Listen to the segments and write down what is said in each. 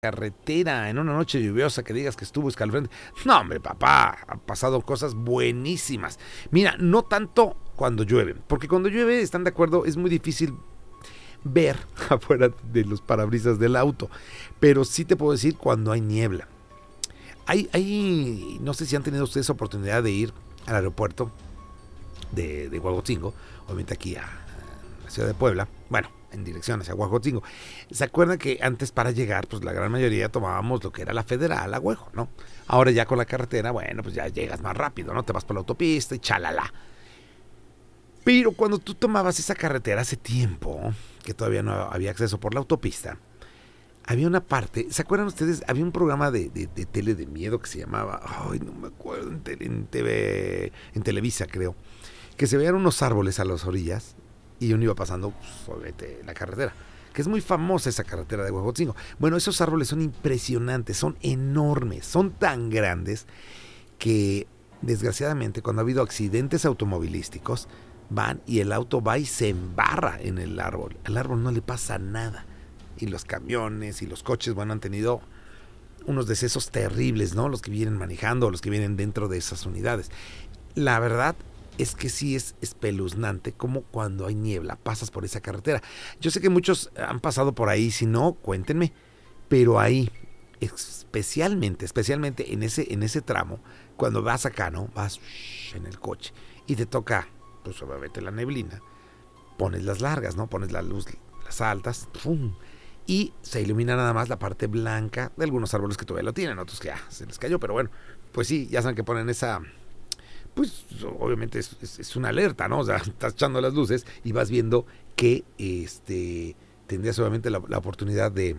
carretera en una noche lluviosa que digas que estuvo escalofriante. No, hombre, papá, han pasado cosas buenísimas. Mira, no tanto cuando llueve, porque cuando llueve, están de acuerdo, es muy difícil ver afuera de los parabrisas del auto, pero sí te puedo decir cuando hay niebla. No sé si han tenido ustedes oportunidad de ir al aeropuerto de Huejotzingo, obviamente aquí a la ciudad de Puebla, bueno, en dirección hacia Huejotzingo. ¿Se acuerdan que antes para llegar, pues la gran mayoría tomábamos lo que era la Federal a Huejo, ¿no? Ahora ya con la carretera, bueno, pues ya llegas más rápido, ¿no? Te vas por la autopista y chalala. Pero cuando tú tomabas esa carretera hace tiempo, que todavía no había acceso por la autopista, había una parte, ¿se acuerdan ustedes? Había un programa de tele de miedo que se llamaba, ay, no me acuerdo, en Televisa creo, que se veían unos árboles a las orillas y uno iba pasando sobre la carretera, que es muy famosa esa carretera de Huejotzingo. Bueno, esos árboles son impresionantes, son enormes, son tan grandes que desgraciadamente cuando ha habido accidentes automovilísticos, van y el auto va y se embarra en el árbol. Al árbol no le pasa nada. Y los camiones y los coches, bueno, han tenido unos decesos terribles, ¿no? Los que vienen manejando, los que vienen dentro de esas unidades. La verdad es que sí es espeluznante como cuando hay niebla pasas por esa carretera. Yo sé que muchos han pasado por ahí, si no, cuéntenme, pero ahí, especialmente en ese tramo, cuando vas acá, ¿no? Vas en el coche y te toca, pues obviamente la neblina, pones las largas, ¿no? Pones la luz, las altas, ¡pum! Y se ilumina nada más la parte blanca de algunos árboles que todavía lo tienen, otros que ya se les cayó, pero bueno, pues sí, ya saben que ponen esa, pues obviamente es una alerta, ¿no? O sea, estás echando las luces y vas viendo que tendrías obviamente la oportunidad de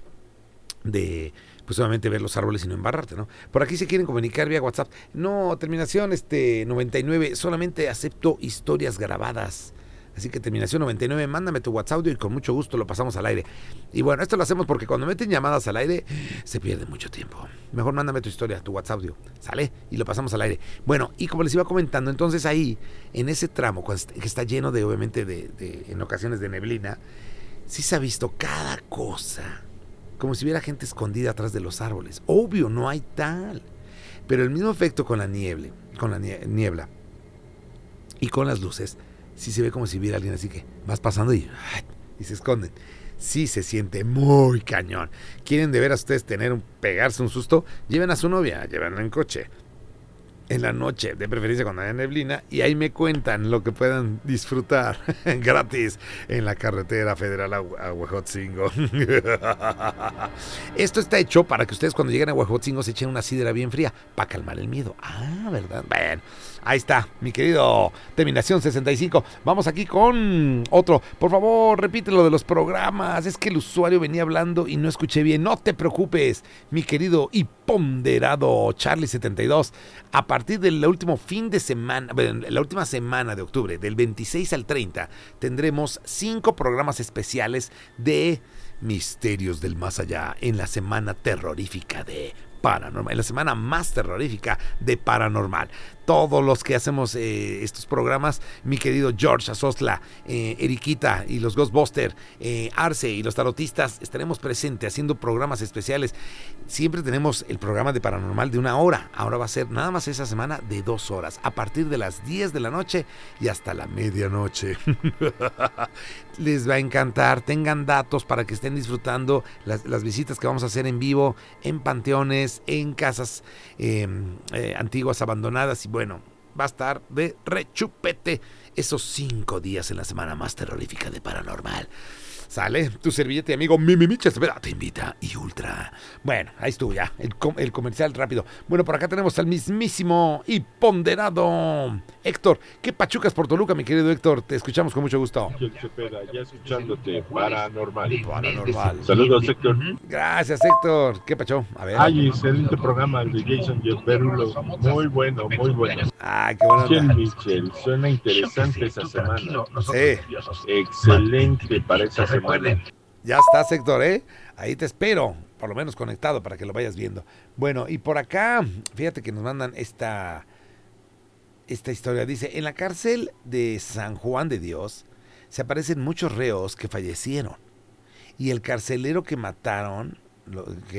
pues obviamente ver los árboles y no embarrarte, ¿no? Por aquí se quieren comunicar vía WhatsApp. No, terminación 99, solamente acepto historias grabadas. Así que terminación 99, mándame tu WhatsApp y con mucho gusto lo pasamos al aire. Y bueno, esto lo hacemos porque cuando meten llamadas al aire se pierde mucho tiempo. Mejor mándame tu historia, tu WhatsApp, ¿sale? Y lo pasamos al aire. Bueno, y como les iba comentando, entonces ahí, en ese tramo, que está lleno de, obviamente, en ocasiones de neblina, sí se ha visto cada cosa, como si hubiera gente escondida atrás de los árboles. Obvio, no hay tal. Pero el mismo efecto con la niebla y con las luces, sí se ve como si hubiera alguien así que vas pasando y se esconden. Sí se siente muy cañón. ¿Quieren de veras ustedes pegarse un susto? Lleven a su novia, llévenla en coche. En la noche, de preferencia cuando haya neblina, y ahí me cuentan lo que puedan disfrutar gratis en la carretera federal a Huejotzingo. Esto está hecho para que ustedes cuando lleguen a Huejotzingo se echen una sidra bien fría para calmar el miedo. Ah, ¿verdad? Bueno, ahí está, mi querido Terminación 65. Vamos aquí con otro. Por favor, repite lo de los programas. Es que el usuario venía hablando y no escuché bien. No te preocupes, mi querido y ponderado Charlie72. A partir del último fin de semana, la última semana de octubre, del 26 al 30, tendremos 5 programas especiales de Misterios del Más Allá en la semana terrorífica de Paranormal, en la semana más terrorífica de Paranormal. Todos los que hacemos estos programas, mi querido George Azosla, Eriquita y los Ghostbusters, Arce y los tarotistas, estaremos presentes haciendo programas especiales. Siempre tenemos el programa de Paranormal de 1 hora. Ahora va a ser nada más esa semana de 2 horas, a partir de las 10 de la noche y hasta la medianoche. Les va a encantar. Tengan datos para que estén disfrutando las visitas que vamos a hacer en vivo, en panteones, en casas antiguas abandonadas. Y bueno, va a estar de rechupete esos 5 días en la semana más terrorífica de Paranormal. ¿Sale? Tu servillete, amigo Mimicha te invita y ultra. Bueno, ahí estuvo ya, el comercial rápido. Bueno, por acá tenemos al mismísimo y ponderado Héctor. ¿Qué pachucas por Toluca, mi querido Héctor? Te escuchamos con mucho gusto. Ya escuchándote, Paranormal. Saludos, Héctor. Gracias, Héctor. ¿Qué pacho? A ver. Ay, excelente programa el de Jason Derulo. Muy bueno, muy bueno. Ah, qué bueno. Michel, suena interesante esa semana. Sí. Excelente para esa semana. Ya estás, Héctor, ¿eh? Ahí te espero, por lo menos conectado para que lo vayas viendo. Bueno, y por acá, fíjate que nos mandan esta historia. Dice, en la cárcel de San Juan de Dios se aparecen muchos reos que fallecieron. Y el carcelero que mataron,